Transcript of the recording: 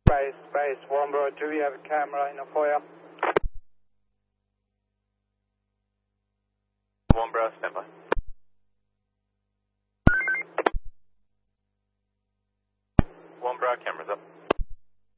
Base 1 bro, do we have a camera in the foyer? 1 bro, stand by. 1 bro, cameras up.